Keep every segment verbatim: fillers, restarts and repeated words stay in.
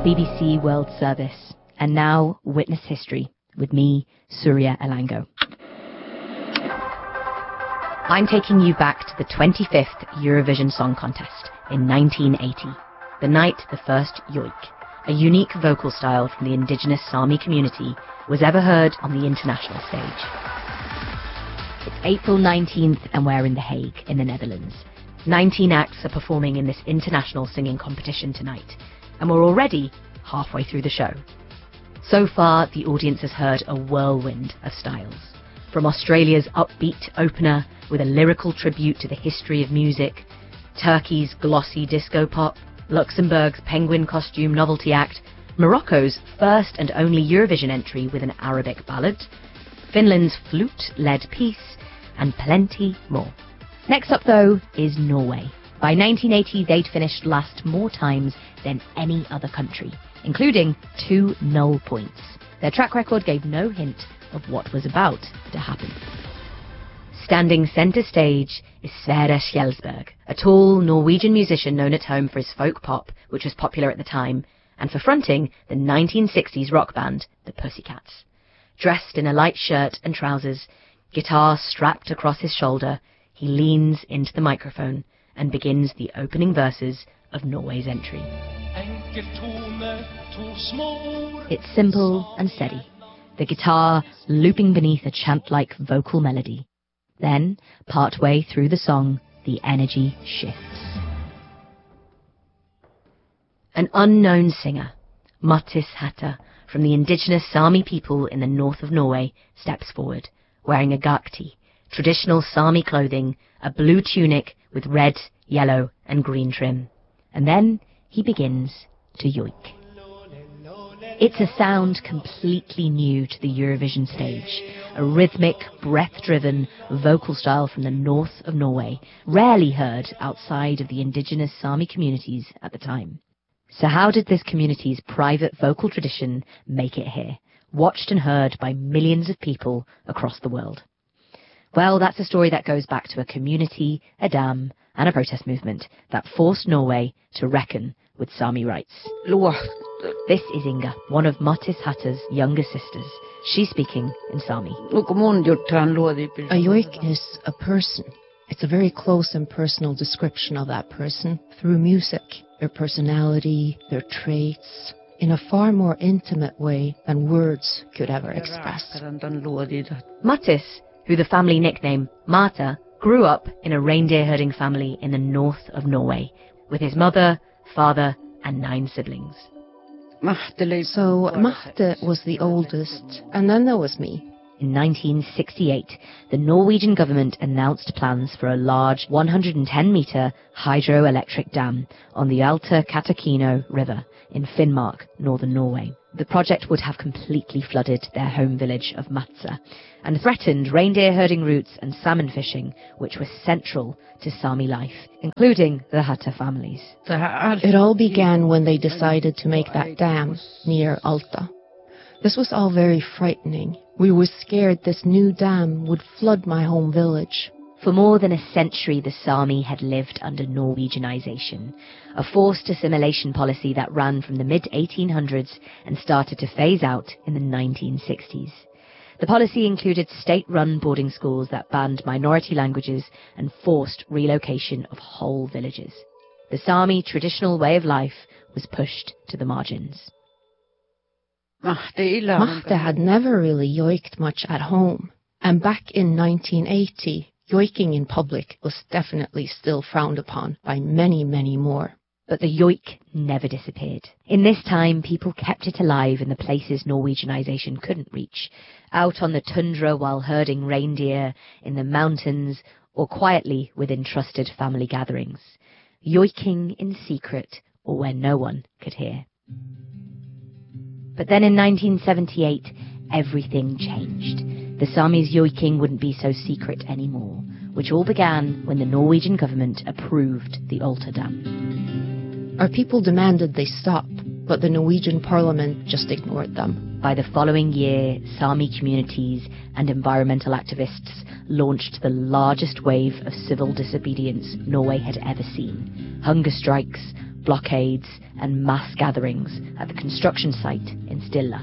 B B C World Service, and now Witness History with me, Surya Elango. I'm taking you back to the twenty-fifth Eurovision Song Contest in nineteen eighty, the night the first yoik, a unique vocal style from the indigenous Sami community, was ever heard on the international stage. It's April nineteenth and we're in The Hague in the Netherlands. nineteen acts are performing in this international singing competition tonight, and we're already halfway through the show. So far, the audience has heard a whirlwind of styles. From Australia's upbeat opener with a lyrical tribute to the history of music, Turkey's glossy disco pop, Luxembourg's penguin costume novelty act, Morocco's first and only Eurovision entry with an Arabic ballad, Finland's flute-led piece, and plenty more. Next up, though, is Norway. By nineteen eighty, they'd finished last more times than any other country, including two null points. Their track record gave no hint of what was about to happen. Standing centre stage is Sverre Kjelsberg, a tall Norwegian musician known at home for his folk pop, which was popular at the time, and for fronting the nineteen sixties rock band, the Pussycats. Dressed in a light shirt and trousers, guitar strapped across his shoulder, he leans into the microphone and begins the opening verses of Norway's entry. It's simple and steady, the guitar looping beneath a chant-like vocal melody. Then, partway through the song, the energy shifts. An unknown singer, Mattis Hatter, from the indigenous Sami people in the north of Norway, steps forward, wearing a gakti, traditional Sami clothing, a blue tunic with red, yellow and green trim. And then he begins to yoik. It's a sound completely new to the Eurovision stage, a rhythmic, breath-driven vocal style from the north of Norway, rarely heard outside of the indigenous Sami communities at the time. So how did this community's private vocal tradition make it here, watched and heard by millions of people across the world? Well, that's a story that goes back to a community, a dam, and a protest movement that forced Norway to reckon with Sami rights. This is Inga, one of Mattis Hatter's younger sisters. She's speaking in Sami. A yoik is a person. It's a very close and personal description of that person through music, their personality, their traits, in a far more intimate way than words could ever express. Mattis, who the family nickname Mata, grew up in a reindeer herding family in the north of Norway, with his mother, father, and nine siblings. So Marte was the oldest, and then there was me. In nineteen sixty-eight, the Norwegian government announced plans for a large one hundred ten metre hydroelectric dam on the Alta Katakino River in Finnmark, northern Norway. The project would have completely flooded their home village of Matsa and threatened reindeer herding routes and salmon fishing, which was central to Sami life, including the Hatta families. It all began when they decided to make that dam near Alta. This was all very frightening. We were scared this new dam would flood my home village. For more than a century, the Sami had lived under Norwegianization, a forced assimilation policy that ran from the mid eighteen hundreds and started to phase out in the nineteen sixties. The policy included state-run boarding schools that banned minority languages and forced relocation of whole villages. The Sami traditional way of life was pushed to the margins. Mahte had never really yoiked much at home, and back in nineteen eighty, yoiking in public was definitely still frowned upon by many, many more. But the yoik never disappeared. In this time, people kept it alive in the places Norwegianization couldn't reach, out on the tundra while herding reindeer, in the mountains, or quietly within trusted family gatherings. Yoiking in secret, or where no one could hear. But then in nineteen seventy-eight, everything changed. The Sami's yoiking wouldn't be so secret anymore, which all began when the Norwegian government approved the Alta Dam. Our people demanded they stop, but the Norwegian parliament just ignored them. By the following year, Sami communities and environmental activists launched the largest wave of civil disobedience Norway had ever seen. Hunger strikes, blockades, and mass gatherings at the construction site in Stilla.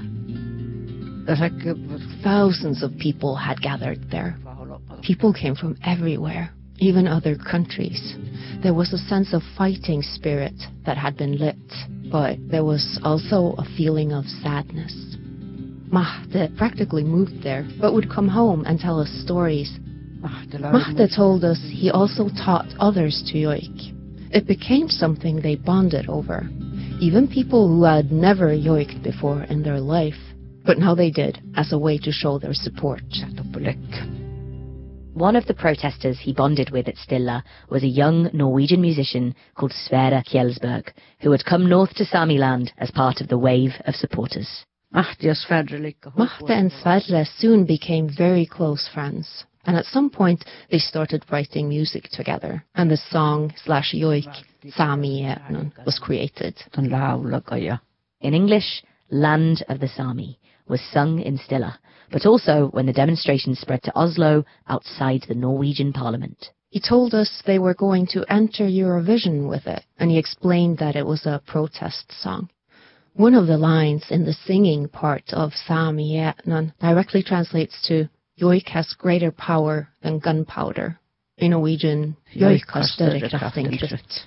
Thousands of people had gathered there. People came from everywhere, even other countries. There was a sense of fighting spirit that had been lit, but there was also a feeling of sadness. Mahte practically moved there, but would come home and tell us stories. Mahte told us he also taught others to yoik. It became something they bonded over. Even people who had never yoiked before in their life, but now they did, as a way to show their support. One of the protesters he bonded with at Stilla was a young Norwegian musician called Sverre Kjelsberg, who had come north to Samiland as part of the wave of supporters. Mahte and Sverre soon became very close friends, and at some point they started writing music together, and the song slash yoik Sami Etnon was created. In English, Land of the Sami was sung in Stilla, but also when the demonstrations spread to Oslo outside the Norwegian parliament. He told us they were going to enter Eurovision with it, and he explained that it was a protest song. One of the lines in the singing part of Sami Etnon directly translates to Joik has greater power than gunpowder. In Norwegian, Joik har større kraft enn krutt.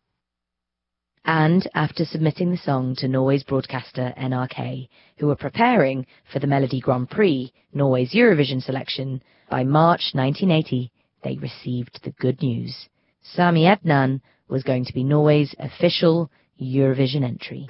And after submitting the song to Norway's broadcaster N R K, who were preparing for the Melodi Grand Prix, Norway's Eurovision selection, by March nineteen eighty, they received the good news. Sami Etnon was going to be Norway's official Eurovision entry.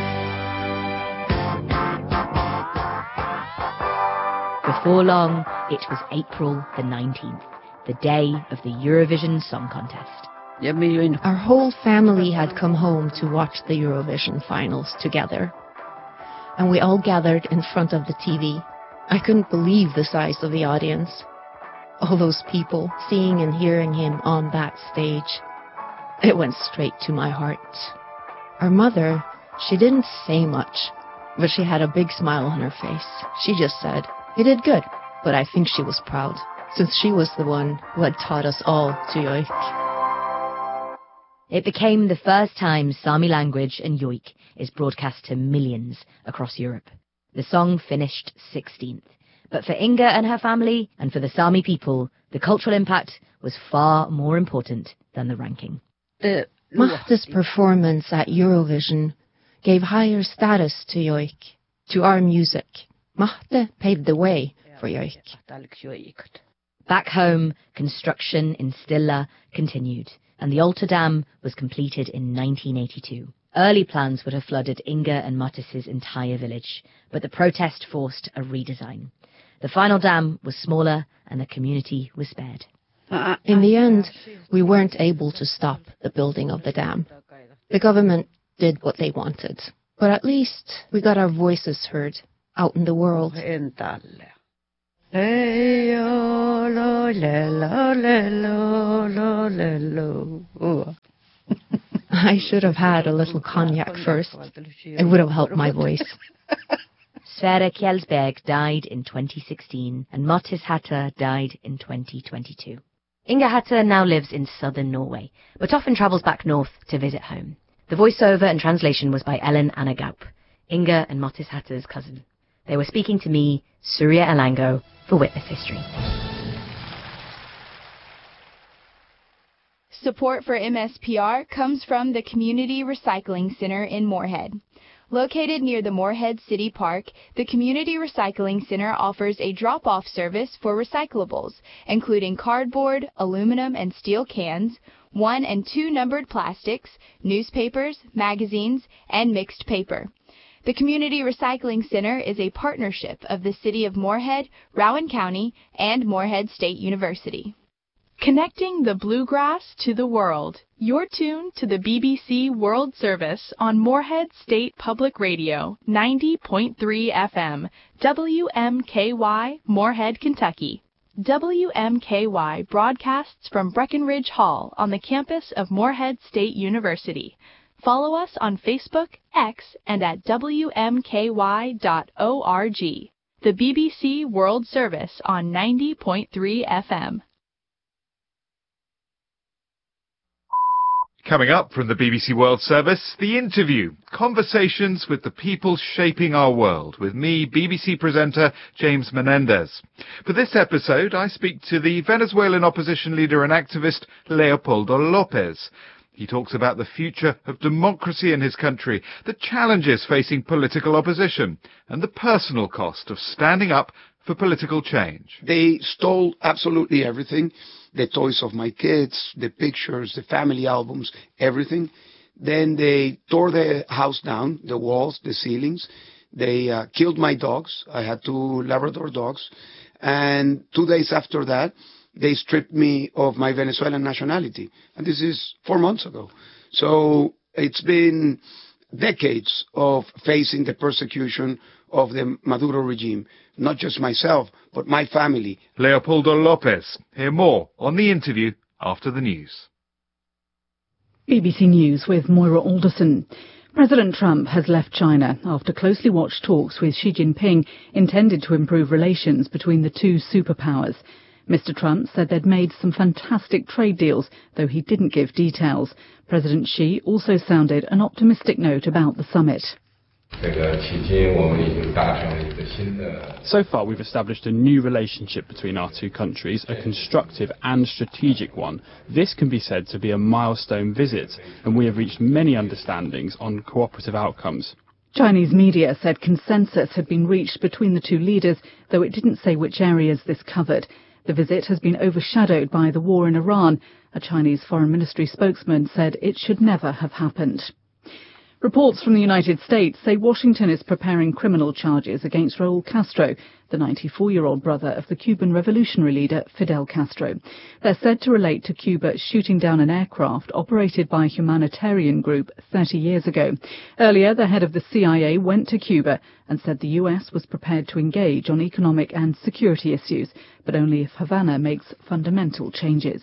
Before long, it was April the nineteenth, the day of the Eurovision Song Contest. Our whole family had come home to watch the Eurovision finals together, and we all gathered in front of the T V. I couldn't believe the size of the audience. All those people seeing and hearing him on that stage. It went straight to my heart. Our mother, she didn't say much, but she had a big smile on her face. She just said, "You did good," but I think she was proud, since she was the one who had taught us all to yoik. It became the first time Sami language and yoik is broadcast to millions across Europe. The song finished sixteenth, but for Inga and her family, and for the Sami people, the cultural impact was far more important than the ranking. Mahta's performance at Eurovision gave higher status to yoik, to our music. Mahte paved the way for yoik. Back home, construction in Stilla continued, and the Alta Dam was completed in nineteen eighty-two. Early plans would have flooded Inga and Mattis's entire village, but the protest forced a redesign. The final dam was smaller, and the community was spared. In the end, we weren't able to stop the building of the dam. The government did what they wanted, but at least we got our voices heard out in the world. I should have had a little cognac first. It would have helped my voice. Sverre Kjelsberg died in twenty sixteen, and Mattis Hatter died in twenty twenty-two. Inga Hatter now lives in southern Norway, but often travels back north to visit home. The voiceover and translation was by Ellen Anna Gaup, Inga and Mattis Hatter's cousin. They were speaking to me, Surya Elango, for Witness History. Support for M S P R comes from the Community Recycling Center in Moorhead. Located near the Moorhead City Park, the Community Recycling Center offers a drop-off service for recyclables, including cardboard, aluminum and steel cans, one and two numbered plastics, newspapers, magazines, and mixed paper. The Community Recycling Center is a partnership of the City of Moorhead, Rowan County, and Moorhead State University. Connecting the bluegrass to the world. You're tuned to the B B C World Service on Moorhead State Public Radio, ninety point three F M, W M K Y, Moorhead, Kentucky. W M K Y broadcasts from Breckenridge Hall on the campus of Moorhead State University. Follow us on Facebook, X, and at W M K Y dot org. The B B C World Service on ninety point three F M. Coming up from the B B C World Service, The Interview, conversations with the people shaping our world, with me, B B C presenter James Menendez. For this episode, I speak to the Venezuelan opposition leader and activist Leopoldo López. He talks about the future of democracy in his country, the challenges facing political opposition, and the personal cost of standing up for political change. They stole absolutely everything. The toys of my kids, the pictures, the family albums, everything. Then they tore the house down, the walls, the ceilings. They uh, killed my dogs. I had two Labrador dogs. And two days after that, they stripped me of my Venezuelan nationality. And this is four months ago. So it's been decades of facing the persecution of the Maduro regime. Not just myself, but my family. Leopoldo López. Hear more on The Interview after the news. B B C News with Moira Alderson. President Trump has left China after closely watched talks with Xi Jinping intended to improve relations between the two superpowers. Mister Trump said they'd made some fantastic trade deals, though he didn't give details. President Xi also sounded an optimistic note about the summit. So far, we've established a new relationship between our two countries, a constructive and strategic one. This can be said to be a milestone visit, and we have reached many understandings on cooperative outcomes. Chinese media said consensus had been reached between the two leaders, though it didn't say which areas this covered. The visit has been overshadowed by the war in Iran. A Chinese Foreign Ministry spokesman said it should never have happened. Reports from the United States say Washington is preparing criminal charges against Raul Castro, the ninety-four-year-old brother of the Cuban revolutionary leader Fidel Castro. They're said to relate to Cuba shooting down an aircraft operated by a humanitarian group thirty years ago. Earlier, the head of the C I A went to Cuba and said the U S was prepared to engage on economic and security issues, but only if Havana makes fundamental changes.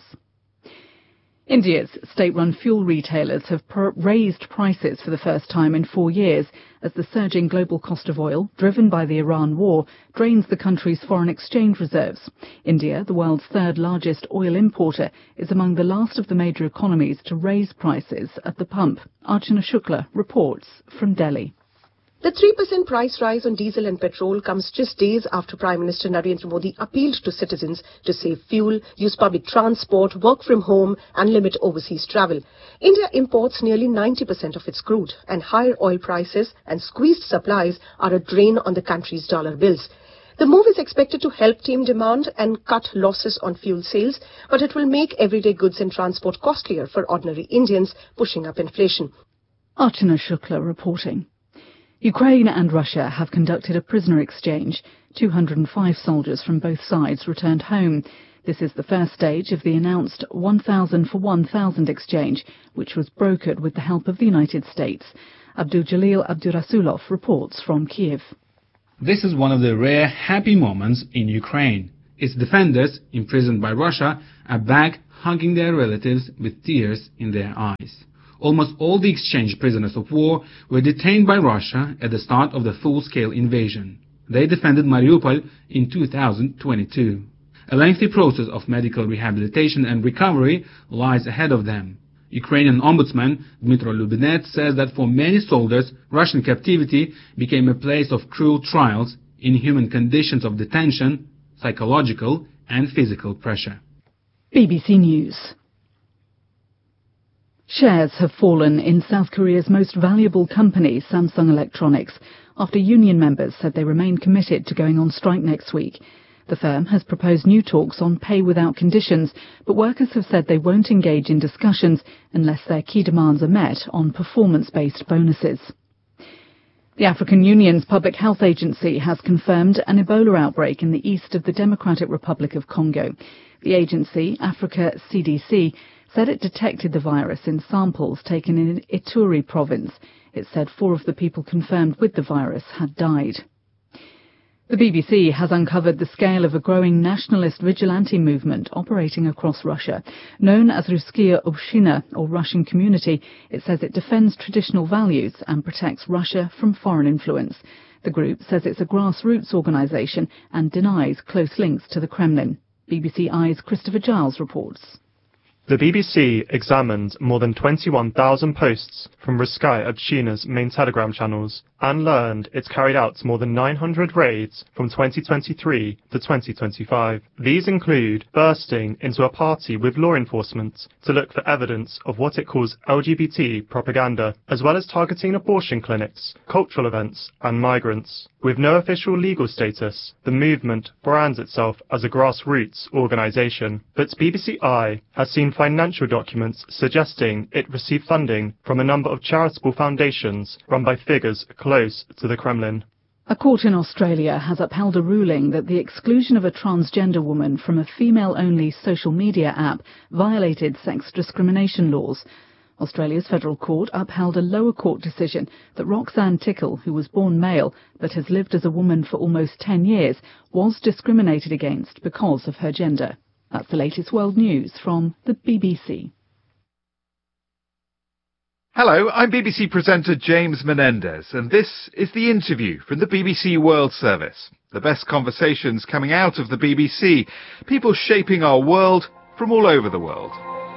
India's state-run fuel retailers have pr- raised prices for the first time in four years as the surging global cost of oil, driven by the Iran war, drains the country's foreign exchange reserves. India, the world's third largest oil importer, is among the last of the major economies to raise prices at the pump. Archana Shukla reports from Delhi. The three percent price rise on diesel and petrol comes just days after Prime Minister Narendra Modi appealed to citizens to save fuel, use public transport, work from home and limit overseas travel. India imports nearly ninety percent of its crude, and higher oil prices and squeezed supplies are a drain on the country's dollar bills. The move is expected to help tame demand and cut losses on fuel sales, but it will make everyday goods and transport costlier for ordinary Indians, pushing up inflation. Archana Shukla reporting. Ukraine and Russia have conducted a prisoner exchange. two hundred five soldiers from both sides returned home. This is the first stage of the announced one thousand for one thousand exchange, which was brokered with the help of the United States. Abdul Jalil Abdurasulov reports from Kiev. This is one of the rare happy moments in Ukraine. Its defenders, imprisoned by Russia, are back hugging their relatives with tears in their eyes. Almost all the exchanged prisoners of war were detained by Russia at the start of the full-scale invasion. They defended Mariupol in two thousand twenty-two. A lengthy process of medical rehabilitation and recovery lies ahead of them. Ukrainian Ombudsman Dmytro Lubinets says that for many soldiers, Russian captivity became a place of cruel trials, inhuman conditions of detention, psychological and physical pressure. B B C News. Shares have fallen in South Korea's most valuable company, Samsung Electronics, after union members said they remain committed to going on strike next week. The firm has proposed new talks on pay without conditions, but workers have said they won't engage in discussions unless their key demands are met on performance-based bonuses. The African Union's Public Health Agency has confirmed an Ebola outbreak in the east of the Democratic Republic of Congo. The agency, Africa C D C, said it detected the virus in samples taken in Ituri province. It said four of the people confirmed with the virus had died. The B B C has uncovered the scale of a growing nationalist vigilante movement operating across Russia. Known as Ruskaya Obshchina, or Russian Community, it says it defends traditional values and protects Russia from foreign influence. The group says it's a grassroots organisation and denies close links to the Kremlin. B B C Eye's Christopher Giles reports. The B B C examined more than twenty-one thousand posts from Ruskaya Obshchina's main Telegram channels and learned it's carried out more than nine hundred raids from twenty twenty-three to twenty twenty-five. These include bursting into a party with law enforcement to look for evidence of what it calls L G B T propaganda, as well as targeting abortion clinics, cultural events and migrants. With no official legal status, the movement brands itself as a grassroots organisation, but B B C I has seen financial documents suggesting it received funding from a number of charitable foundations run by figures close to the Kremlin. A court in Australia has upheld a ruling that the exclusion of a transgender woman from a female-only social media app violated sex discrimination laws. Australia's federal court upheld a lower court decision that Roxanne Tickle, who was born male but has lived as a woman for almost ten years, was discriminated against because of her gender. That's the latest world news from the B B C. Hello, I'm B B C presenter James Menendez, and this is The Interview from the B B C World Service. The best conversations coming out of the B B C, people shaping our world from all over the world.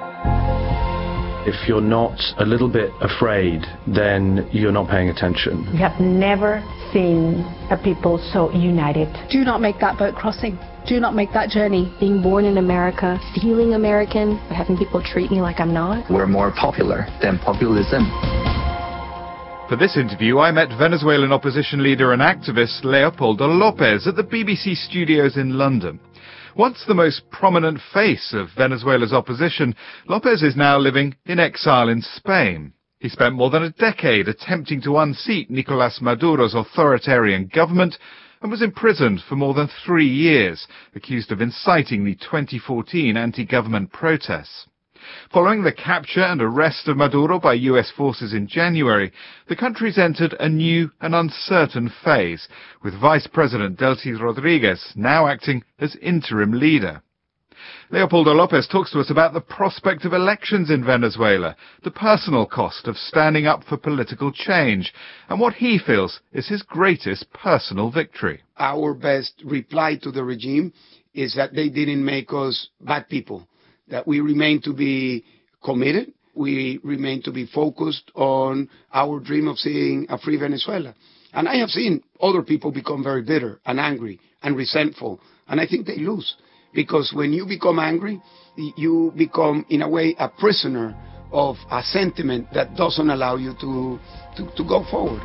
If you're not a little bit afraid, then you're not paying attention. We have never seen a people so united. Do not make that boat crossing. Do not make that journey. Being born in America, feeling American, but having people treat me like I'm not. We're more popular than populism. For this interview, I met Venezuelan opposition leader and activist Leopoldo López at the B B C studios in London. Once the most prominent face of Venezuela's opposition, López is now living in exile in Spain. He spent more than a decade attempting to unseat Nicolás Maduro's authoritarian government and was imprisoned for more than three years, accused of inciting the twenty fourteen anti-government protests. Following the capture and arrest of Maduro by U S forces in January, the country's entered a new and uncertain phase, with Vice President Delcy Rodriguez now acting as interim leader. Leopoldo López talks to us about the prospect of elections in Venezuela, the personal cost of standing up for political change, and what he feels is his greatest personal victory. Our best reply to the regime is that they didn't make us bad people, that we remain to be committed, we remain to be focused on our dream of seeing a free Venezuela. And I have seen other people become very bitter and angry and resentful, and I think they lose. Because when you become angry, you become, in a way, a prisoner of a sentiment that doesn't allow you to, to, to go forward.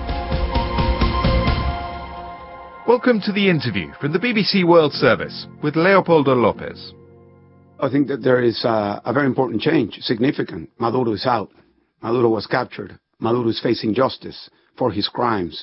Welcome to The Interview from the B B C World Service with Leopoldo López. I think that there is a, a very important change, significant. Maduro is out. Maduro was captured. Maduro is facing justice for his crimes.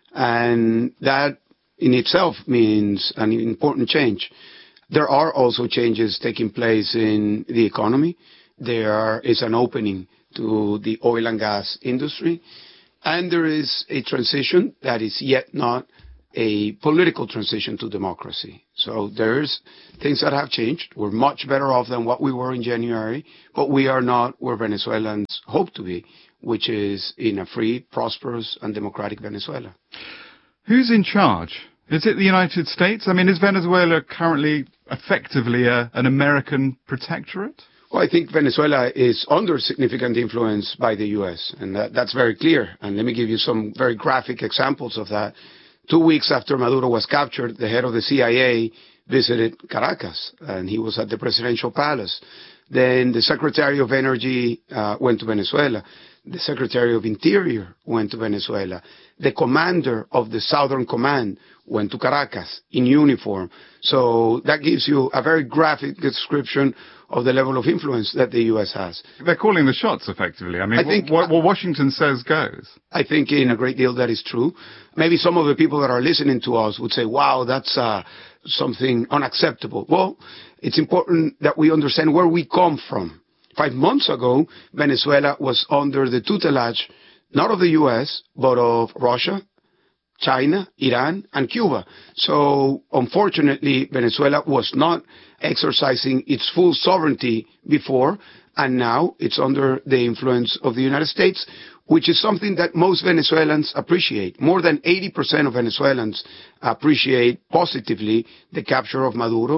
And that in itself means an important change. There are also changes taking place in the economy. There is an opening to the oil and gas industry. And there is a transition that is yet not a political transition to democracy. So there's things that have changed. We're much better off than what we were in January, but we are not where Venezuelans hope to be, which is in a free, prosperous, and democratic Venezuela. Who's in charge? Is it the United States? I mean, is Venezuela currently effectively a, an American protectorate? Well, I think Venezuela is under significant influence by the U S, and that, that's very clear. And let me give you some very graphic examples of that. Two weeks after Maduro was captured, the head of the C I A visited Caracas, and he was at the presidential palace. Then the Secretary of Energy uh, went to Venezuela. The Secretary of Interior went to Venezuela. The commander of the Southern Command went to Caracas in uniform. So that gives you a very graphic description of the level of influence that the U S has. They're calling the shots, effectively. I mean, I think, what, what Washington says goes. I think in a great deal that is true. Maybe some of the people that are listening to us would say, wow, that's uh, something unacceptable. Well, it's important that we understand where we come from. Five months ago, Venezuela was under the tutelage, not of the U S, but of Russia, China, Iran, and Cuba. So, unfortunately, Venezuela was not exercising its full sovereignty before, and now it's under the influence of the United States, which is something that most Venezuelans appreciate. More than eighty percent of Venezuelans appreciate positively the capture of Maduro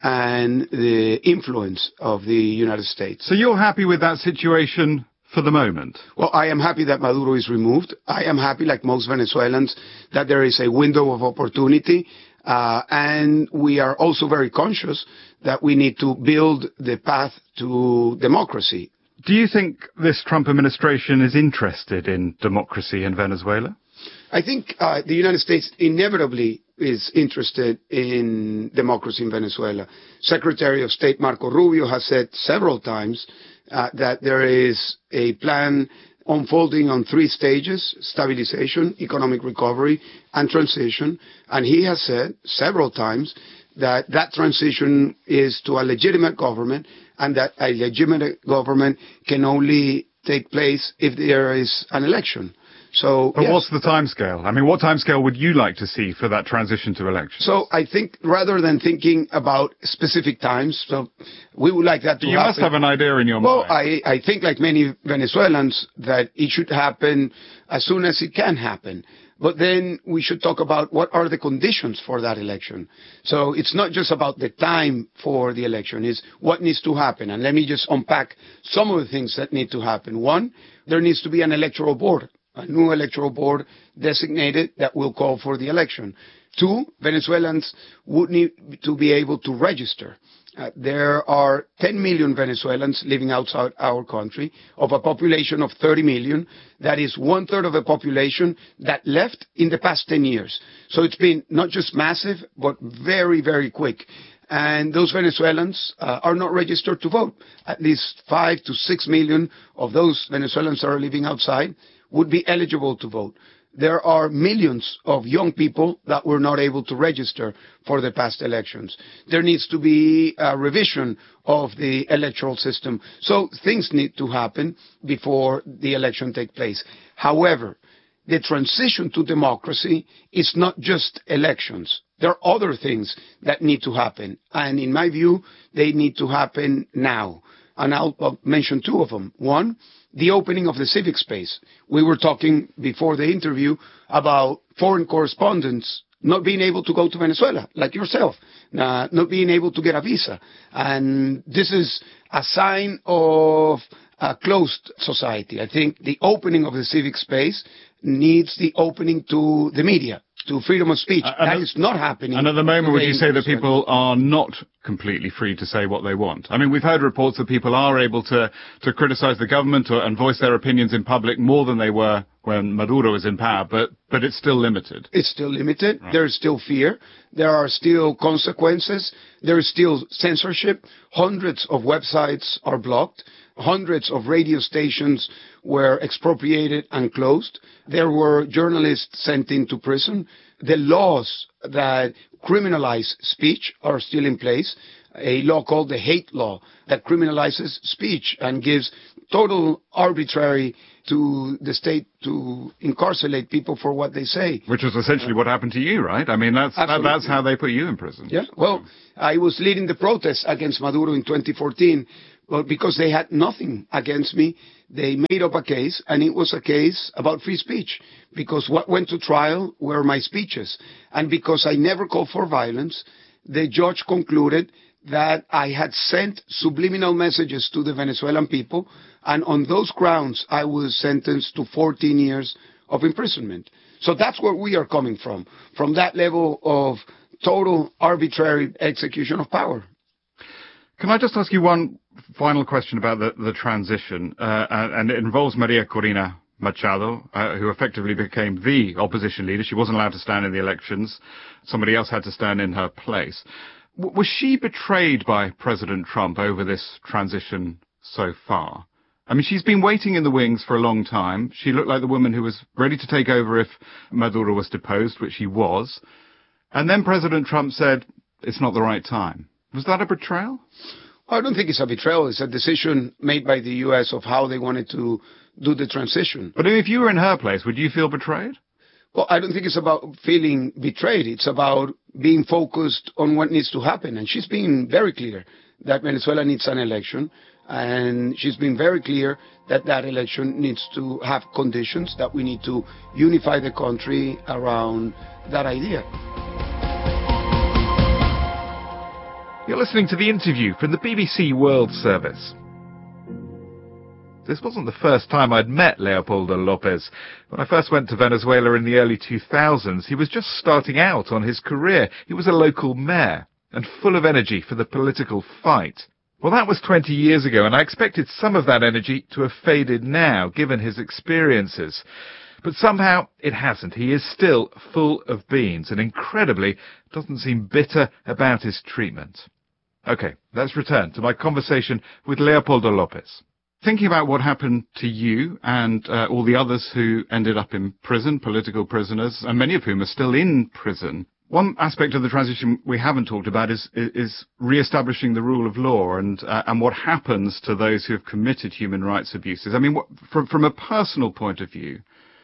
and the influence of the United States. So you're happy with that situation for the moment? Well, I am happy that Maduro is removed. I am happy, like most Venezuelans, that there is a window of opportunity. Uh, and we are also very conscious that we need to build the path to democracy. Do you think this Trump administration is interested in democracy in Venezuela? I think uh, the United States inevitably is interested in democracy in Venezuela. Secretary of State Marco Rubio has said several times uh, that there is a plan unfolding on three stages: stabilization, economic recovery, and transition. And he has said several times that that transition is to a legitimate government, and that a legitimate government can only take place if there is an election. So, but yes. What's the timescale? I mean, what timescale would you like to see for that transition to election? So I think rather than thinking about specific times, so we would like that to you happen. You must have an idea in your well, mind. Well, I, I think like many Venezuelans that it should happen as soon as it can happen. But then we should talk about what are the conditions for that election. So it's not just about the time for the election, it's what needs to happen. And let me just unpack some of the things that need to happen. One, there needs to be an electoral board, a new electoral board designated that will call for the election. Two, Venezuelans would need to be able to register. Uh, there are ten million Venezuelans living outside our country, of a population of thirty million. That is one third of the population that left in the past ten years. So it's been not just massive, but very, very quick. And those Venezuelans uh, are not registered to vote. At least five to six million of those Venezuelans that are living outside would be eligible to vote. There are millions of young people that were not able to register for the past elections. There needs to be a revision of the electoral system. So things need to happen before the election takes place. However, the transition to democracy is not just elections. There are other things that need to happen. And in my view, they need to happen now. And I'll, I'll mention two of them. One, the opening of the civic space. We were talking before the interview about foreign correspondents not being able to go to Venezuela, like yourself, uh, not being able to get a visa. And this is a sign of a closed society. I think the opening of the civic space needs the opening to the media, to freedom of speech. Uh, that is not happening. And at the moment, would you say that people are not completely free to say what they want? I mean, we've heard reports that people are able to, to criticize the government or, and voice their opinions in public more than they were when Maduro was in power, but, but it's still limited. It's still limited. Right. There is still fear. There are still consequences. There is still censorship. Hundreds of websites are blocked. Hundreds of radio stations were expropriated and closed. There were journalists sent into prison. The laws that criminalize speech are still in place. A law called the hate law that criminalizes speech and gives total arbitrary to the state to incarcerate people for what they say. Which was essentially what happened to you, right? I mean, that's that, that's how they put you in prison. Yeah, well, I was leading the protests against Maduro in twenty fourteen. But because they had nothing against me, they made up a case, and it was a case about free speech. Because what went to trial were my speeches. And because I never called for violence, the judge concluded that I had sent subliminal messages to the Venezuelan people, and on those grounds I was sentenced to fourteen years of imprisonment. So that's where we are coming from, from that level of total arbitrary execution of power. Can I just ask you one final question about the, the transition, uh, and, and it involves Maria Corina Machado, uh, who effectively became the opposition leader. She wasn't allowed to stand in the elections. Somebody else had to stand in her place. W- was she betrayed by President Trump over this transition so far? I mean, she's been waiting in the wings for a long time. She looked like the woman who was ready to take over if Maduro was deposed, which he was. And then President Trump said, it's not the right time. Was that a betrayal? I don't think it's a betrayal. It's a decision made by the U S of how they wanted to do the transition. But if you were in her place, would you feel betrayed? Well, I don't think it's about feeling betrayed. It's about being focused on what needs to happen. And she's been very clear that Venezuela needs an election. And she's been very clear that that election needs to have conditions, that we need to unify the country around that idea. You're listening to The Interview from the B B C World Service. This wasn't the first time I'd met Leopoldo López. When I first went to Venezuela in the early two thousands, he was just starting out on his career. He was a local mayor and full of energy for the political fight. Well, that was twenty years ago, and I expected some of that energy to have faded now, given his experiences. But somehow it hasn't. He is still full of beans and, incredibly, doesn't seem bitter about his treatment. OK, let's return to my conversation with Leopoldo López. Thinking about what happened to you and uh, all the others who ended up in prison, political prisoners, and many of whom are still in prison, one aspect of the transition we haven't talked about is, is re-establishing the rule of law and, uh, and what happens to those who have committed human rights abuses. I mean, what, from, from a personal point of view,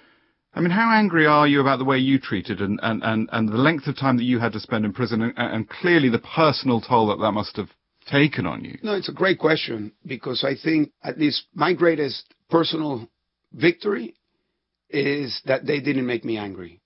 I mean, how angry are you about the way you treated and, and, and, and the length of time that you had to spend in prison and, and clearly the personal toll that that must have taken on you? No, it's a great question, because I think at least my greatest personal victory is that they didn't make me angry.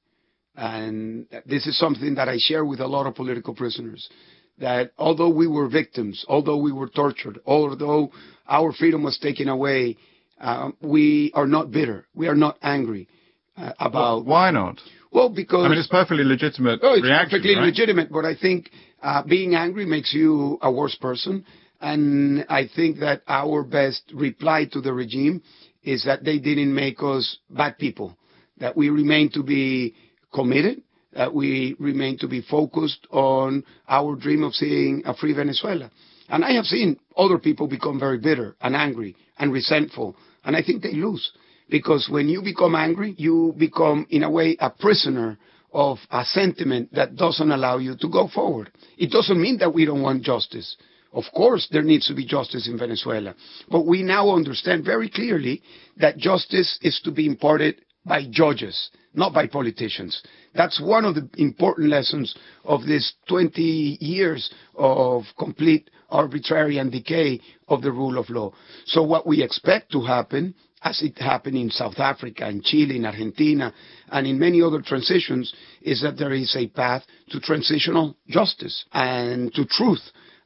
And this is something that I share with a lot of political prisoners, that although we were victims, although we were tortured, although our freedom was taken away, uh, we are not bitter. We are not angry uh, about... Well, why not? Well, because... I mean, it's perfectly legitimate oh, it's reaction, perfectly right? legitimate, but I think uh, being angry makes you a worse person. And I think that our best reply to the regime is that they didn't make us bad people, that we remain to be committed, that we remain to be focused on our dream of seeing a free Venezuela. And I have seen other people become very bitter and angry and resentful, and I think they lose. Because when you become angry, you become, in a way, a prisoner of a sentiment that doesn't allow you to go forward. It doesn't mean that we don't want justice. Of course, there needs to be justice in Venezuela. But we now understand very clearly that justice is to be imparted by judges, not by politicians. That's one of the important lessons of this twenty years of complete arbitrary and decay of the rule of law. So what we expect to happen, as it happened in South Africa, in Chile, in Argentina, and in many other transitions, is that there is a path to transitional justice and to truth,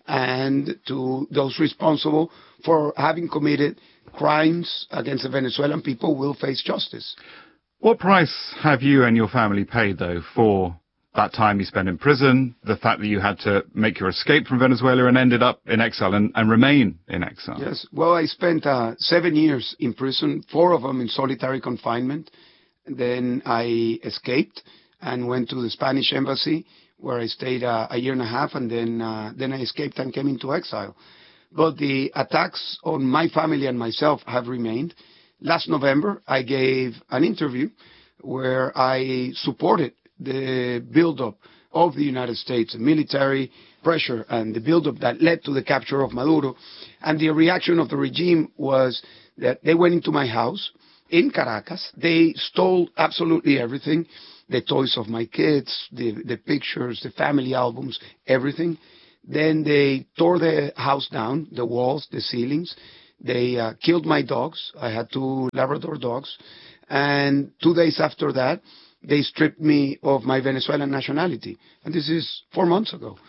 and to those responsible for having committed crimes against the Venezuelan people will face justice. What price have you and your family paid, though, for that time you spent in prison, the fact that you had to make your escape from Venezuela and ended up in exile and, and remain in exile? Yes. Well, I spent uh, seven years in prison, four of them in solitary confinement. Then I escaped and went to the Spanish embassy, where I stayed uh, a year and a half, and then uh, then I escaped and came into exile. But the attacks on my family and myself have remained. Last November, I gave an interview where I supported the build-up of the United States, military pressure, and the build-up that led to the capture of Maduro. And the reaction of the regime was that they went into my house in Caracas. They stole absolutely everything. The toys of my kids, the, the pictures, the family albums, everything. Then they tore the house down, the walls, the ceilings. They uh, killed my dogs. I had two Labrador dogs. And two days after that, they stripped me of my Venezuelan nationality. And this is four months ago.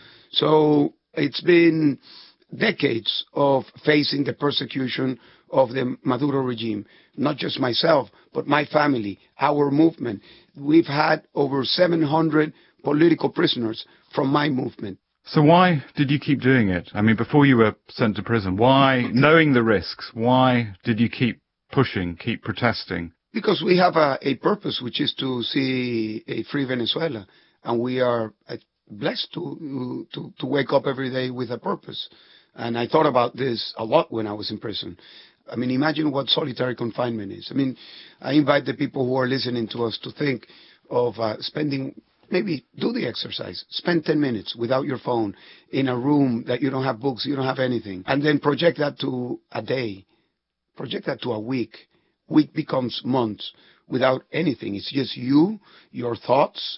So it's been decades of facing the persecution of the Maduro regime. Not just myself, but my family, our movement. We've had over seven hundred political prisoners from my movement. So why did you keep doing it? I mean, before you were sent to prison, why, knowing the risks, why did you keep pushing, keep protesting? Because we have a, a purpose, which is to see a free Venezuela. And we are blessed to, to, to wake up every day with a purpose. And I thought about this a lot when I was in prison. I mean, imagine what solitary confinement is. I mean, I invite the people who are listening to us to think of uh, spending, maybe do the exercise. Spend ten minutes without your phone in a room that you don't have books, you don't have anything. And then project that to a day. Project that to a week. Week becomes months without anything. It's just you, your thoughts,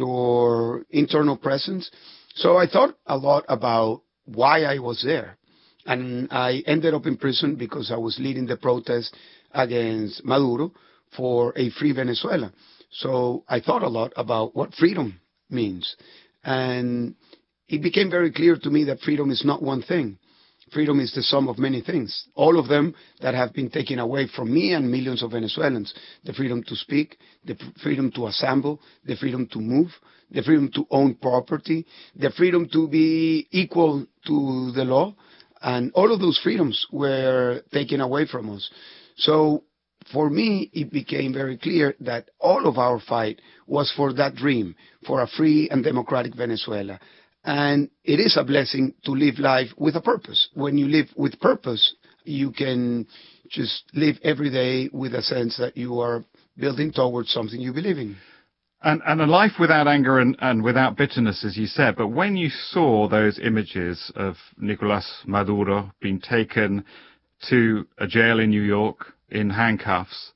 your internal presence. So I thought a lot about why I was there. And I ended up in prison because I was leading the protest against Maduro for a free Venezuela. So I thought a lot about what freedom means. And it became very clear to me that freedom is not one thing. Freedom is the sum of many things, all of them that have been taken away from me and millions of Venezuelans. The freedom to speak, the freedom to assemble, the freedom to move, the freedom to own property, the freedom to be equal to the law, and all of those freedoms were taken away from us. So for me, it became very clear that all of our fight was for that dream, for a free and democratic Venezuela. And it is a blessing to live life with a purpose. When you live with purpose, you can just live every day with a sense that you are building towards something you believe in. And, and a life without anger and, and without bitterness, as you said. But when you saw those images of Nicolás Maduro being taken to a jail in New York in handcuffs,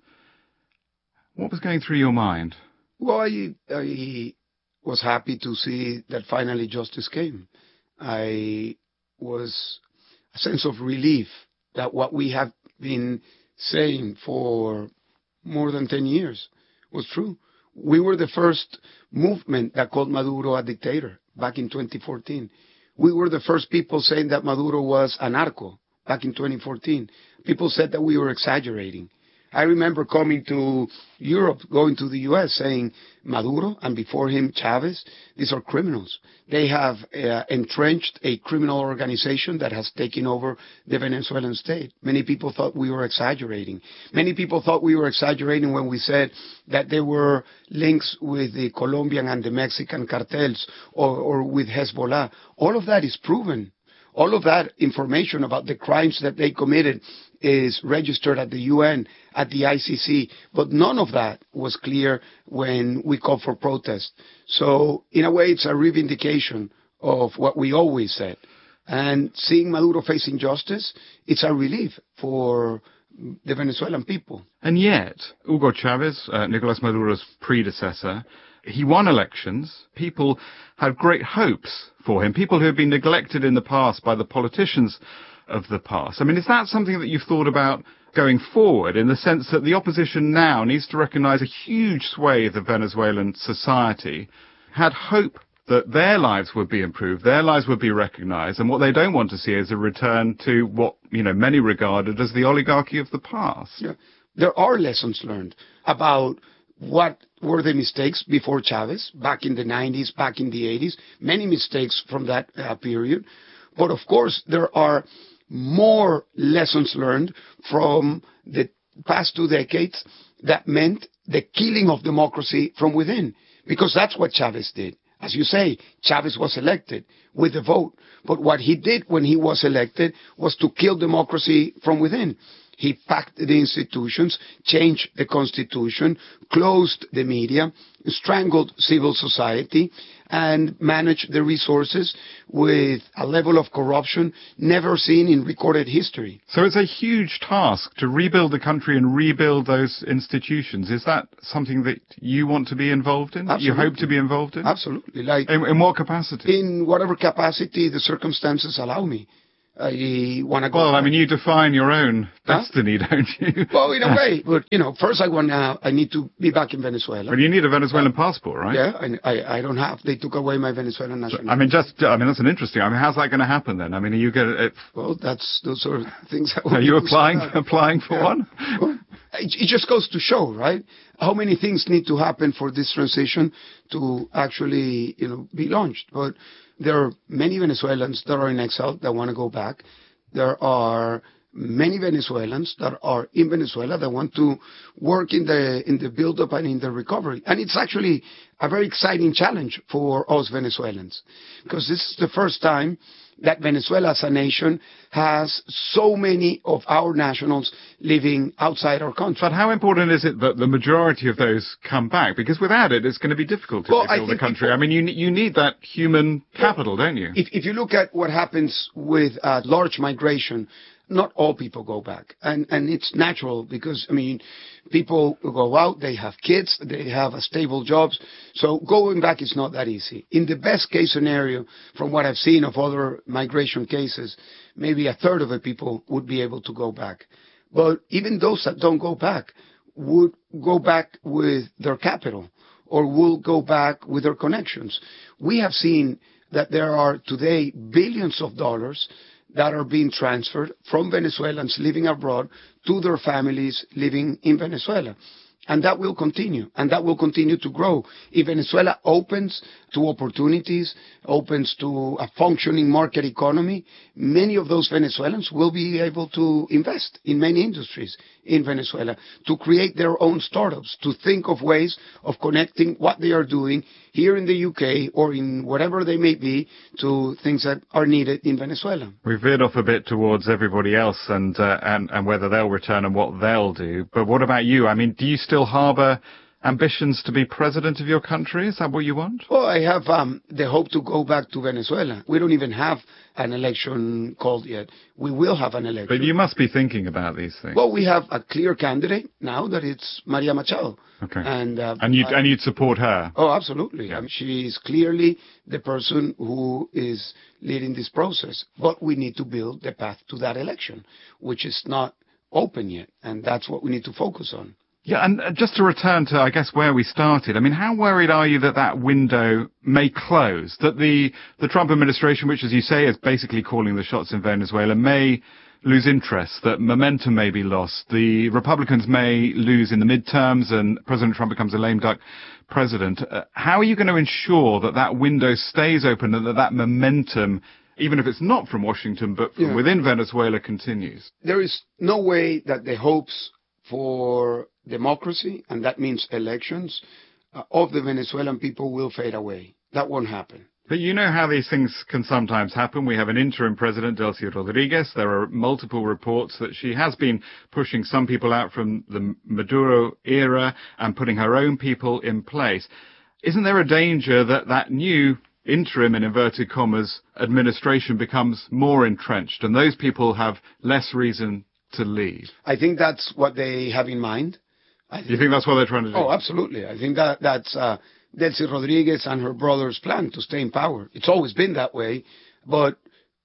what was going through your mind? Well, I... I was happy to see that finally justice came. I was a sense of relief that what we have been saying for more than ten years was true. We were the first movement that called Maduro a dictator back in twenty fourteen. We were the first people saying that Maduro was a narco back in twenty fourteen. People said that we were exaggerating. I remember coming to Europe, going to the U S, saying Maduro and before him Chavez, these are criminals. They have uh, entrenched a criminal organization that has taken over the Venezuelan state. Many people thought we were exaggerating. Many people thought we were exaggerating when we said that there were links with the Colombian and the Mexican cartels or, or with Hezbollah. All of that is proven. All of that information about the crimes that they committed is registered at the U N, at the I C C, but none of that was clear when we called for protest. So, in a way, it's a reivindication of what we always said. And seeing Maduro facing justice, it's a relief for the Venezuelan people. And yet, Hugo Chavez, uh, Nicolás Maduro's predecessor, he won elections. People had great hopes for him. People who had been neglected in the past by the politicians of the past. I mean, is that something that you've thought about going forward, in the sense that the opposition now needs to recognize a huge swathe of Venezuelan society had hope that their lives would be improved, their lives would be recognized, and what they don't want to see is a return to what, you know, many regarded as the oligarchy of the past? Yeah. There are lessons learned about what were the mistakes before Chavez, back in the nineties, back in the eighties, many mistakes from that uh, period. But of course, there are more lessons learned from the past two decades that meant the killing of democracy from within. Because that's what Chavez did. As you say, Chavez was elected with the vote. But what he did when he was elected was to kill democracy from within. He packed the institutions, changed the constitution, closed the media, strangled civil society, and managed the resources with a level of corruption never seen in recorded history. So it's a huge task to rebuild the country and rebuild those institutions. Is that something that you want to be involved in? Absolutely. You hope to be involved in? Absolutely. Like in, in what capacity? In whatever capacity the circumstances allow me. I want to go. Well, back. I mean, you define your own huh? destiny, don't you? Well, in a way, but you know, first I want to. I need to be back in Venezuela. But you need a Venezuelan uh, passport, right? Yeah, I, I, I don't have. They took away my Venezuelan nationality. I mean, just. I mean, that's an interesting. I mean, how's that going to happen then? I mean, are you going to? Well, that's those are things. That are you applying applying for yeah. one? Well, it, it just goes to show, right? How many things need to happen for this transition to actually, you know, be launched. But there are many Venezuelans that are in exile that want to go back. There are many Venezuelans that are in Venezuela that want to work in the in the build-up and in the recovery. And it's actually a very exciting challenge for us Venezuelans, because this is the first time that Venezuela as a nation has so many of our nationals living outside our country. But how important is it that the majority of those come back? Because without it, it's going to be difficult to well, rebuild the country. I mean, you you need that human capital, well, don't you? If, if you look at what happens with uh, large migration, not all people go back. And, and it's natural because, I mean, people go out, they have kids, they have a stable jobs. So going back is not that easy. In the best case scenario, from what I've seen of other migration cases, maybe a third of the people would be able to go back. But even those that don't go back would go back with their capital or will go back with their connections. We have seen that there are today billions of dollars that are being transferred from Venezuelans living abroad to their families living in Venezuela. And that will continue, and that will continue to grow. If Venezuela opens to opportunities, opens to a functioning market economy, many of those Venezuelans will be able to invest in many industries in Venezuela, to create their own startups, to think of ways of connecting what they are doing here in the U K or in whatever they may be to things that are needed in Venezuela. We've veered off a bit towards everybody else and, uh, and, and whether they'll return and what they'll do. But what about you? I mean, do you still harbour ambitions to be president of your country? Is that what you want? Well, I have um, the hope to go back to Venezuela. We don't even have an election called yet. We will have an election. But you must be thinking about these things. Well, we have a clear candidate now that it's Maria Machado. Okay. And uh, and you'd, I, and you'd support her? Oh, absolutely. Yeah. I mean, she is clearly the person who is leading this process. But we need to build the path to that election, which is not open yet. And that's what we need to focus on. Yeah, and just to return to, I guess, where we started, I mean, how worried are you that that window may close, that the, the Trump administration, which, as you say, is basically calling the shots in Venezuela, may lose interest, that momentum may be lost, the Republicans may lose in the midterms and President Trump becomes a lame duck president? Uh, how are you going to ensure that that window stays open and that that momentum, even if it's not from Washington, but from yeah. within Venezuela, continues? There is no way that the hopes for democracy, and that means elections, uh, of the Venezuelan people will fade away. That won't happen. But you know how these things can sometimes happen. We have an interim president, Delcy Rodriguez. There are multiple reports that she has been pushing some people out from the Maduro era and putting her own people in place. Isn't there a danger that that new interim, in inverted commas, administration becomes more entrenched and those people have less reason to leave? I think that's what they have in mind. I think, you think that's what they're trying to do? Oh, absolutely. I think that that's uh, Delcy Rodriguez and her brother's plan to stay in power. It's always been that way, but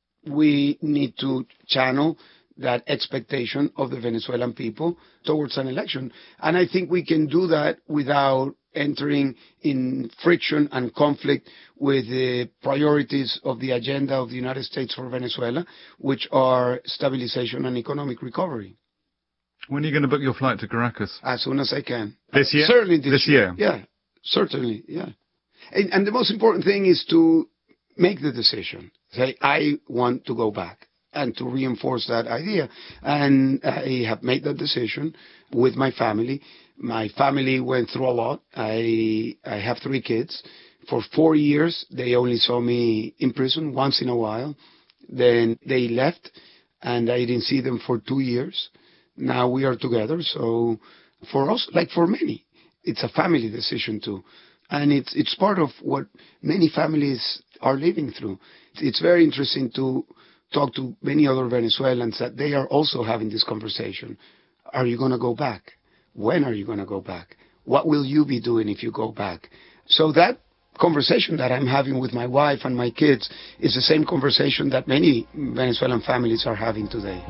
we need to channel that expectation of the Venezuelan people towards an election. And I think we can do that without entering in friction and conflict with the priorities of the agenda of the United States for Venezuela, which are stabilization and economic recovery. When are you going to book your flight to Caracas? As soon as I can. This year? Certainly this, this year. year. Yeah, certainly, yeah. And, and the most important thing is to make the decision. Say, I want to go back, and to reinforce that idea. And I have made that decision with my family. My family went through a lot. I I have three kids. For four years, they only saw me in prison once in a while. Then they left, and I didn't see them for two years. Now we are together. So for us, like for many, it's a family decision too. And it's it's part of what many families are living through. It's very interesting to talk to many other Venezuelans that they are also having this conversation. Are you going to go back? When are you going to go back? What will you be doing if you go back? So that conversation that I'm having with my wife and my kids is the same conversation that many Venezuelan families are having today.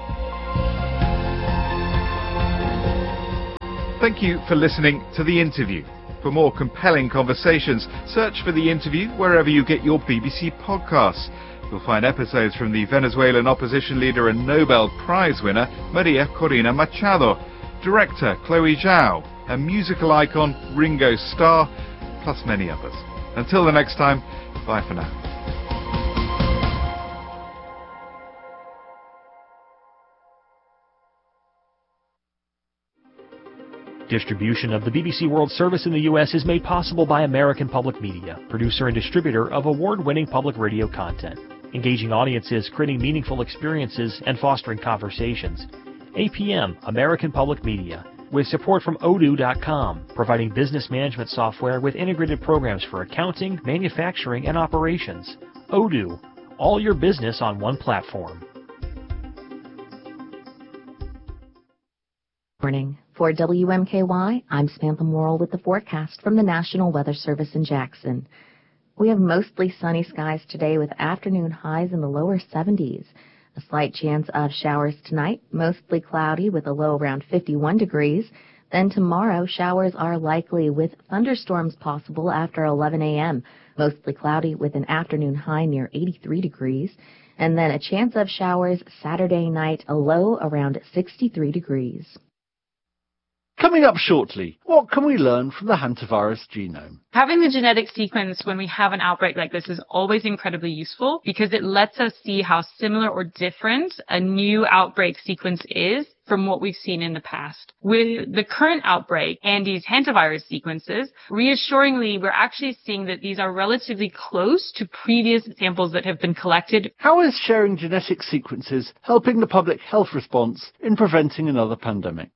Thank you for listening to The Interview. For more compelling conversations, search for The Interview wherever you get your B B C podcasts. You'll find episodes from the Venezuelan opposition leader and Nobel Prize winner Maria Corina Machado, director Chloe Zhao, and musical icon Ringo Starr, plus many others. Until the next time, bye for now. Distribution of the B B C World Service in the U S is made possible by American Public Media, producer and distributor of award-winning public radio content, engaging audiences, creating meaningful experiences, and fostering conversations. A P M, American Public Media, with support from Odoo dot com, providing business management software with integrated programs for accounting, manufacturing, and operations. Odoo, all your business on one platform. Morning. For W M K Y, I'm Samantha Morrill with the forecast from the National Weather Service in Jackson. We have mostly sunny skies today with afternoon highs in the lower seventies. A slight chance of showers tonight, mostly cloudy with a low around fifty-one degrees. Then tomorrow, showers are likely with thunderstorms possible after eleven a.m. Mostly cloudy with an afternoon high near eighty-three degrees. And then a chance of showers Saturday night, a low around sixty-three degrees. Coming up shortly, what can we learn from the hantavirus genome? Having the genetic sequence when we have an outbreak like this is always incredibly useful because it lets us see how similar or different a new outbreak sequence is from what we've seen in the past. With the current outbreak and these hantavirus sequences, reassuringly, we're actually seeing that these are relatively close to previous samples that have been collected. How is sharing genetic sequences helping the public health response in preventing another pandemic?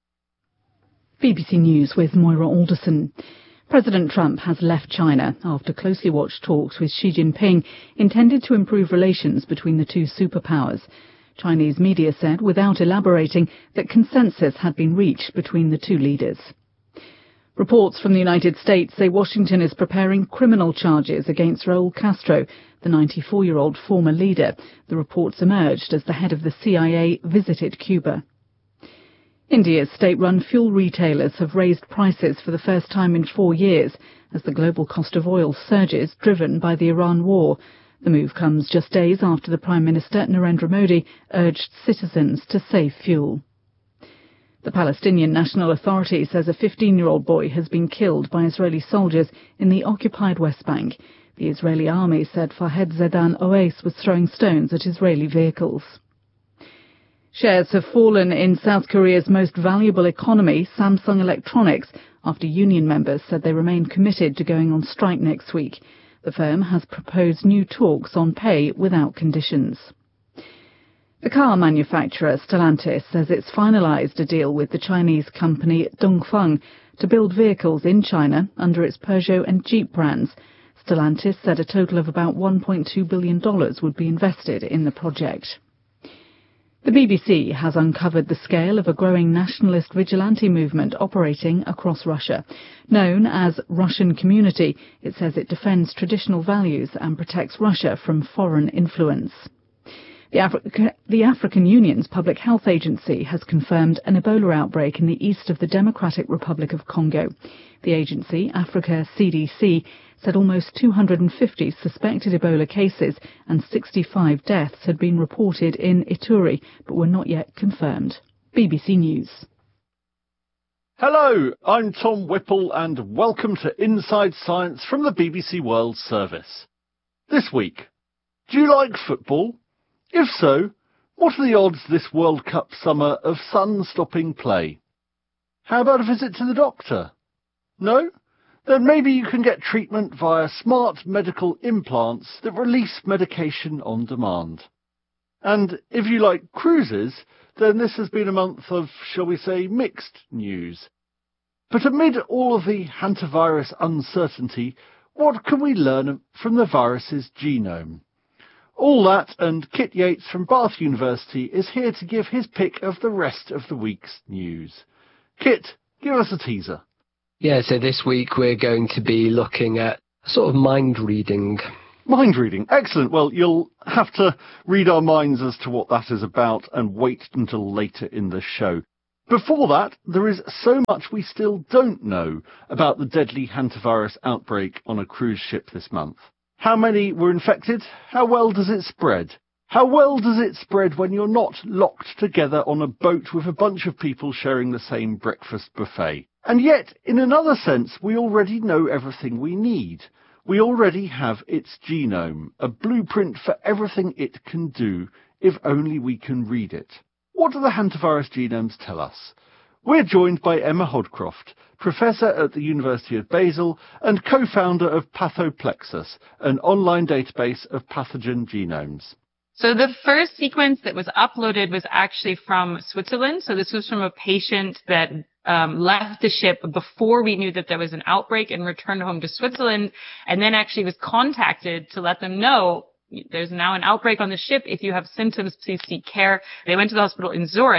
B B C News with Moira Alderson. President Trump has left China after closely watched talks with Xi Jinping intended to improve relations between the two superpowers. Chinese media said, without elaborating, that consensus had been reached between the two leaders. Reports from the United States say Washington is preparing criminal charges against Raul Castro, the ninety-four-year-old former leader. The reports emerged as the head of the C I A visited Cuba. India's state-run fuel retailers have raised prices for the first time in four years as the global cost of oil surges, driven by the Iran war. The move comes just days after the Prime Minister, Narendra Modi, urged citizens to save fuel. The Palestinian National Authority says a fifteen-year-old boy has been killed by Israeli soldiers in the occupied West Bank. The Israeli army said Fahed Zedan Oais was throwing stones at Israeli vehicles. Shares have fallen in South Korea's most valuable economy, Samsung Electronics, after union members said they remain committed to going on strike next week. The firm has proposed new talks on pay without conditions. The car manufacturer Stellantis says it's finalized a deal with the Chinese company Dongfeng to build vehicles in China under its Peugeot and Jeep brands. Stellantis said a total of about one point two billion dollars would be invested in the project. The B B C has uncovered the scale of a growing nationalist vigilante movement operating across Russia. Known as Russian Community, it says it defends traditional values and protects Russia from foreign influence. The, Afri- the African Union's Public Health Agency has confirmed an Ebola outbreak in the east of the Democratic Republic of Congo. The agency, Africa C D C, said almost two hundred fifty suspected Ebola cases and sixty-five deaths had been reported in Ituri, but were not yet confirmed. B B C News. Hello, I'm Tom Whipple and welcome to Inside Science from the B B C World Service. This week, do you like football? If so, what are the odds this World Cup summer of sun stopping play? How about a visit to the doctor? No? Then maybe you can get treatment via smart medical implants that release medication on demand. And if you like cruises, then this has been a month of, shall we say, mixed news. But amid all of the hantavirus uncertainty, what can we learn from the virus's genome? All that and Kit Yates from Bath University is here to give his pick of the rest of the week's news. Kit, give us a teaser. Yeah, so this week we're going to be looking at sort of mind reading. Mind reading, excellent. Well, you'll have to read our minds as to what that is about and wait until later in the show. Before that, there is so much we still don't know about the deadly hantavirus outbreak on a cruise ship this month. How many were infected? How well does it spread? How well does it spread when you're not locked together on a boat with a bunch of people sharing the same breakfast buffet? And yet, in another sense, we already know everything we need. We already have its genome, a blueprint for everything it can do, if only we can read it. What do the hantavirus genomes tell us? We're joined by Emma Hodcroft, Professor at the University of Basel and co-founder of Pathoplexus, an online database of pathogen genomes. So the first sequence that was uploaded was actually from Switzerland. So this was from a patient that um, left the ship before we knew that there was an outbreak and returned home to Switzerland, and then actually was contacted to let them know there's now an outbreak on the ship. If you have symptoms, please seek care. They went to the hospital in Zurich.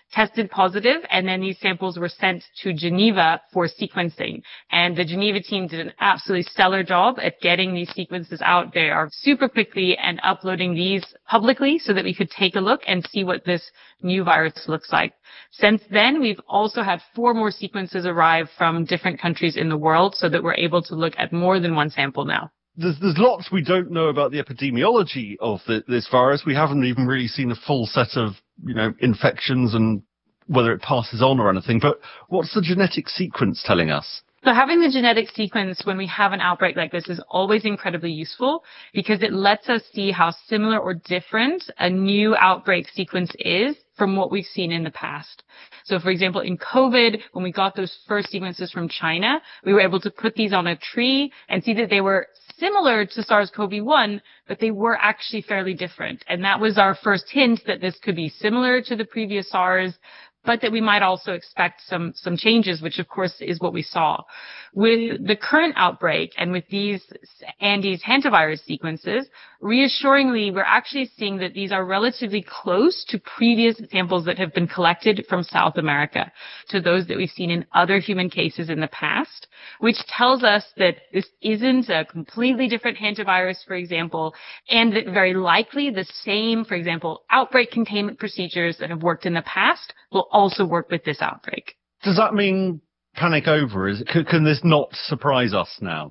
tested positive, and then these samples were sent to Geneva for sequencing. And the Geneva team did an absolutely stellar job at getting these sequences out there super quickly and uploading these publicly so that we could take a look and see what this new virus looks like. Since then, we've also had four more sequences arrive from different countries in the world so that we're able to look at more than one sample now. There's, there's lots we don't know about the epidemiology of the, this virus. We haven't even really seen a full set of, you know, infections and whether it passes on or anything. But what's the genetic sequence telling us? So having the genetic sequence when we have an outbreak like this is always incredibly useful because it lets us see how similar or different a new outbreak sequence is from what we've seen in the past. So for example, in COVID, when we got those first sequences from China, we were able to put these on a tree and see that they were similar to SARS-C o V one, but they were actually fairly different. And that was our first hint that this could be similar to the previous SARS, but that we might also expect some, some changes, which of course is what we saw. With the current outbreak and with these Andes hantavirus sequences, reassuringly, we're actually seeing that these are relatively close to previous samples that have been collected from South America, to those that we've seen in other human cases in the past, which tells us that this isn't a completely different hantavirus, for example, and that very likely the same, for example, outbreak containment procedures that have worked in the past will also work with this outbreak. Does that mean panic over? Is it, can, can this not surprise us now?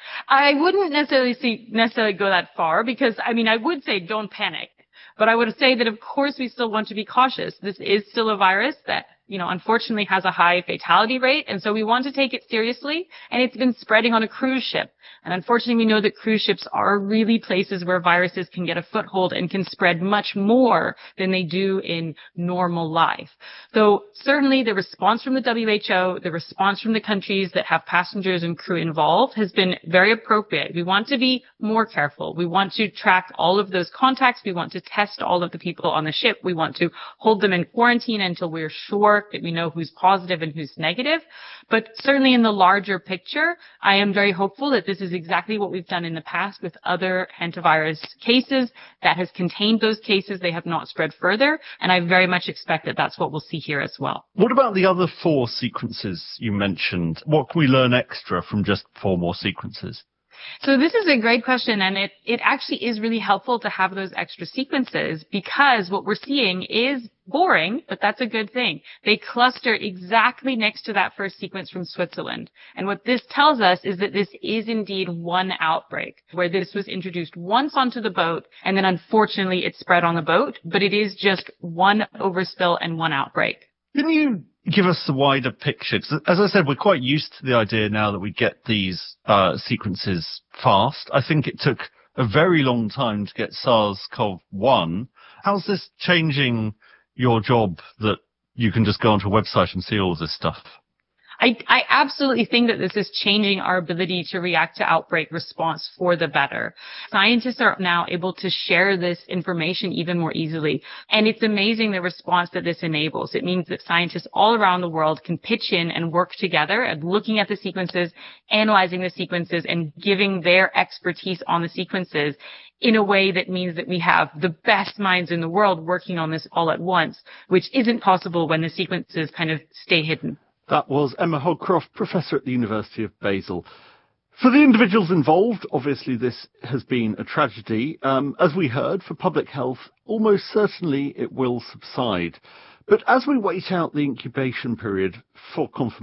I wouldn't necessarily see, necessarily go that far because, I mean, I would say don't panic. But I would say that, of course, we still want to be cautious. This is still a virus that, you know, unfortunately has a high fatality rate. And so we want to take it seriously. And it's been spreading on a cruise ship. And unfortunately, we know that cruise ships are really places where viruses can get a foothold and can spread much more than they do in normal life. So certainly the response from the W H O, the response from the countries that have passengers and crew involved has been very appropriate. We want to be more careful. We want to track all of those contacts. We want to test all of the people on the ship. We want to hold them in quarantine until we're sure that we know who's positive and who's negative. But certainly in the larger picture, I am very hopeful that this is exactly what we've done in the past with other hantavirus cases that has contained those cases. They have not spread further. And I very much expect that that's what we'll see here as well. What about the other four sequences you mentioned? What can we learn extra from just four more sequences? So this is a great question, and it, it actually is really helpful to have those extra sequences because what we're seeing is boring, but that's a good thing. They cluster exactly next to that first sequence from Switzerland. And what this tells us is that this is indeed one outbreak, where this was introduced once onto the boat, and then unfortunately it spread on the boat, but it is just one overspill and one outbreak. Can you give us the wider picture? 'Cause as I said, we're quite used to the idea now that we get these uh, sequences fast. I think it took a very long time to get SARS-C o V one. How's this changing your job that you can just go onto a website and see all this stuff? I, I absolutely think that this is changing our ability to react to outbreak response for the better. Scientists are now able to share this information even more easily. And it's amazing the response that this enables. It means that scientists all around the world can pitch in and work together at looking at the sequences, analyzing the sequences, and giving their expertise on the sequences in a way that means that we have the best minds in the world working on this all at once, which isn't possible when the sequences kind of stay hidden. That was Emma Hogcroft, Professor at the University of Basel. For the individuals involved, obviously this has been a tragedy. Um, as we heard, for public health, almost certainly it will subside. But as we wait out the incubation period for confirmation,